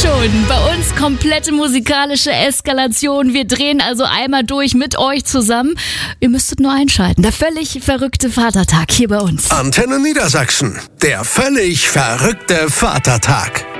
schon. Bei uns komplette musikalische Eskalation. Wir drehen also einmal durch mit euch zusammen. Ihr müsstet nur einschalten. Der völlig verrückte Vatertag hier bei uns. Antenne Niedersachsen. Der völlig verrückte Vatertag.